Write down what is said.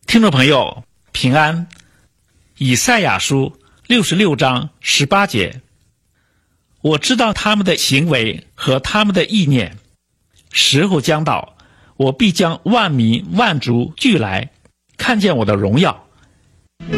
听众朋友平安，以赛亚书66章18节，我知道他们的行为和他们的意念，时候将到，我必将万民万族聚来，看见我的荣耀。